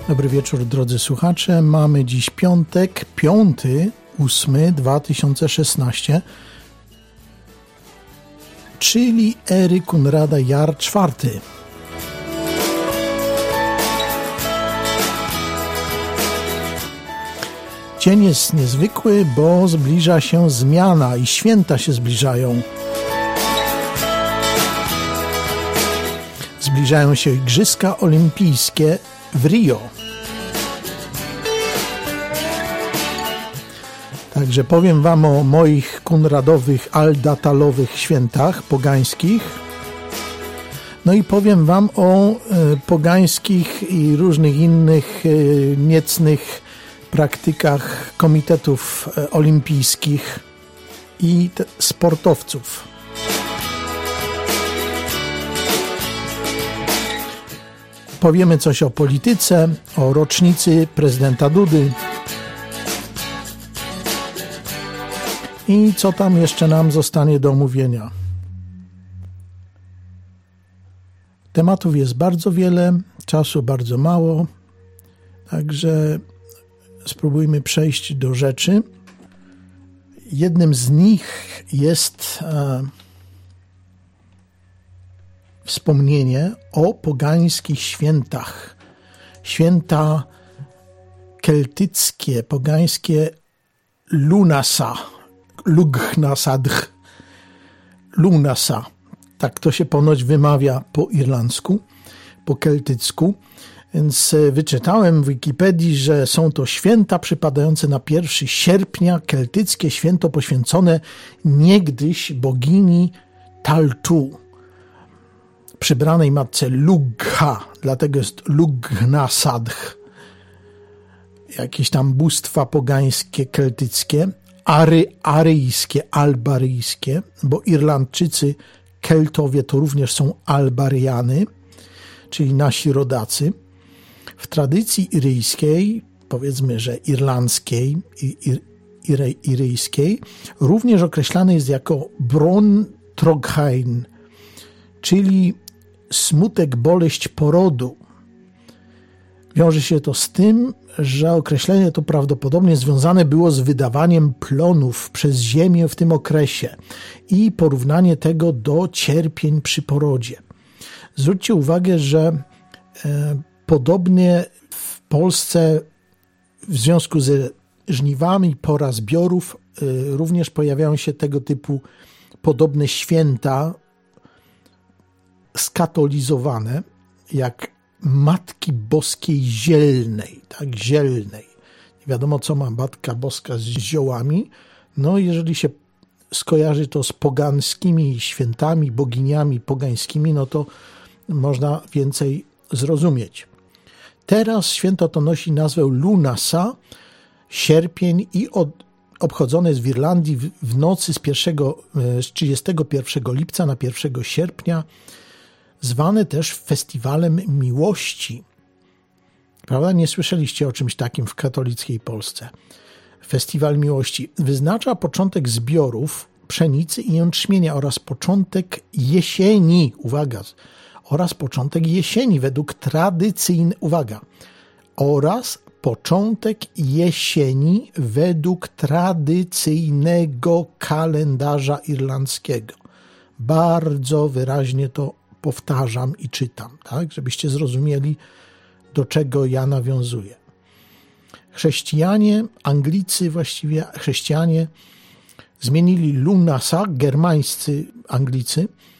Dobry wieczór, drodzy słuchacze. Mamy dziś piątek, 5/8/2016, czyli ery Konrada Jar IV. Dzień jest niezwykły, bo zbliża się zmiana i święta się zbliżają. Zbliżają się Igrzyska Olimpijskie w Rio. Także powiem wam o moich konradowych, aldatalowych świętach pogańskich. No i powiem wam o pogańskich i różnych innych niecnych praktykach komitetów olimpijskich i sportowców. Powiemy coś o polityce, o rocznicy prezydenta Dudy i co tam jeszcze nam zostanie do omówienia. Tematów jest bardzo wiele, czasu bardzo mało, także spróbujmy przejść do rzeczy. Jednym z nich jest wspomnienie o pogańskich świętach. Święta keltyckie, pogańskie Lunasa, Lugnasadh, Lunasa. Tak to się ponoć wymawia po irlandzku, po keltycku. Więc wyczytałem w Wikipedii, że są to święta przypadające na 1 sierpnia, keltyckie święto poświęcone niegdyś bogini Taltu, przybranej matce Lugha, dlatego jest Lugnasadh. Jakieś tam bóstwa pogańskie, keltyckie, aryjskie, albaryjskie, bo Irlandczycy, Keltowie to również są Albariany, czyli nasi rodacy. W tradycji iryjskiej, powiedzmy, że irlandzkiej i iryjskiej, również określany jest jako Bron Troghain, czyli smutek, boleść porodu. Wiąże się to z tym, że określenie to prawdopodobnie związane było z wydawaniem plonów przez ziemię w tym okresie i porównanie tego do cierpień przy porodzie. Zwróćcie uwagę, że podobnie w Polsce w związku ze żniwami, pora zbiorów, również pojawiają się tego typu podobne święta skatolizowane, jak Matki Boskiej Zielnej, tak, zielnej. Nie wiadomo, co ma Matka Boska z ziołami. No, jeżeli się skojarzy to z pogańskimi świętami, boginiami pogańskimi, no to można więcej zrozumieć. Teraz święto to nosi nazwę Lunasa, sierpień i obchodzone jest w Irlandii w nocy z 31 lipca na 1 sierpnia, zwane też festiwalem miłości. Prawda? Nie słyszeliście o czymś takim w katolickiej Polsce. Festiwal miłości wyznacza początek zbiorów pszenicy i jęczmienia oraz początek jesieni. Uwaga! Oraz początek jesieni według tradycyjnej, uwaga, oraz początek jesieni według tradycyjnego kalendarza irlandzkiego. Bardzo wyraźnie to powtarzam i czytam, tak, żebyście zrozumieli, do czego ja nawiązuję. Chrześcijanie, Anglicy właściwie, chrześcijanie zmienili Lunasa, germańscy Anglicy,